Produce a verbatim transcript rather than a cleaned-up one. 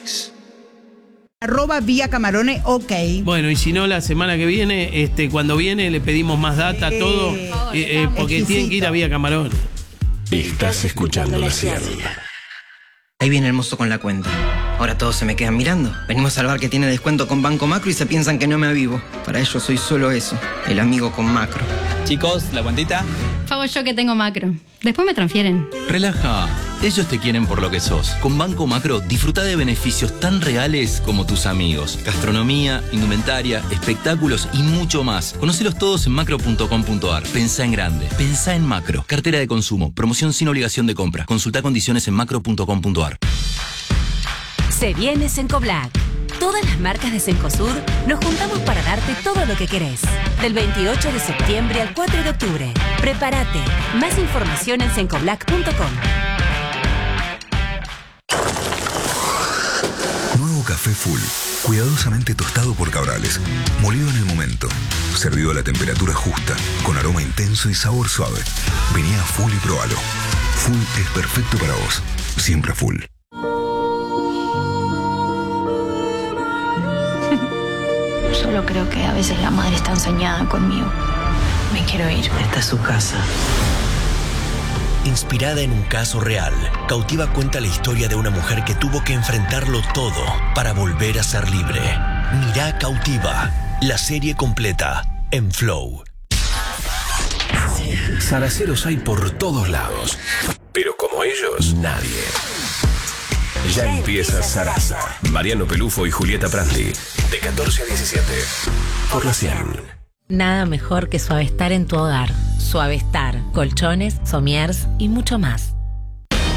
Mix. Arroba Vía Camarones, ok. Bueno, y si no, la semana que viene, este, cuando viene, le pedimos más data, Eh, todo, eh, eh, porque exquisito. tienen que ir a Vía Camarones. Estás escuchando la cien. Ahí viene el mozo con la cuenta. Ahora todos se me quedan mirando. Venimos al bar que tiene descuento con Banco Macro y se piensan que no me avivo. Para ellos soy solo eso, el amigo con Macro. Chicos, la cuentita. Pago yo que tengo Macro. Después me transfieren. Relaja, ellos te quieren por lo que sos. Con Banco Macro disfruta de beneficios tan reales como tus amigos. Gastronomía, indumentaria, espectáculos y mucho más. Conócelos todos en macro punto com punto ar. Pensá en grande, pensá en Macro. Cartera de consumo, promoción sin obligación de compra. Consulta condiciones en macro punto com punto ar. Se viene Cencoblac. Todas las marcas de Cencosud nos juntamos para darte todo lo que querés. Del veintiocho de septiembre al cuatro de octubre. Prepárate. Más información en cencoblac punto com. Nuevo café Full, cuidadosamente tostado por Cabrales, molido en el momento, servido a la temperatura justa, con aroma intenso y sabor suave. Vení a Full y probalo. Full es perfecto para vos, siempre Full. Solo creo que a veces la madre está ensañada conmigo. Me quiero ir. Esta es su casa. Inspirada en un caso real, Cautiva cuenta la historia de una mujer que tuvo que enfrentarlo todo para volver a ser libre. Mirá Cautiva, la serie completa en Flow. Zaraceros hay por todos lados, pero como ellos, nadie. Ya empieza Zaraza. Mariano Pelufo y Julieta Prandi, de catorce a diecisiete, por la cien. Nada mejor que Suavestar en tu hogar. Suavestar, colchones, somiers y mucho más.